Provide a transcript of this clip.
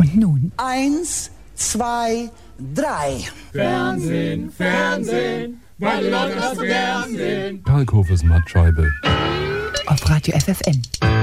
Und nun? 1, 2, 3. Fernsehen, Fernsehen, weil die Leute das so gern sehen. Kalkhofes Mattscheibe. Auf Radio FFN.